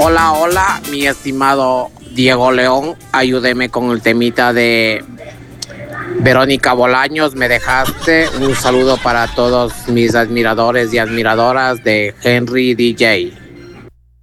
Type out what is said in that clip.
Hola, hola, mi estimado Diego León, ayúdeme con el temita de Verónica Bolaños, me dejaste. Un saludo para todos mis admiradores y admiradoras de Henry DJ.